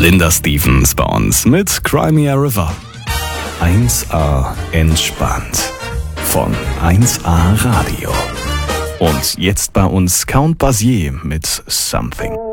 Linda Stevens bei uns mit Cry Me a River. 1A entspannt von 1A Radio. Und jetzt bei uns Count Basie mit Something.